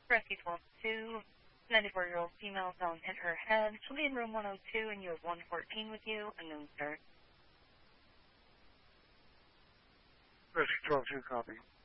Rescue 12-2, 94-year-old female phone hit her head. She'll be in room 102, and you have 114 with you. Unknown start. Rescue 12-2, copy.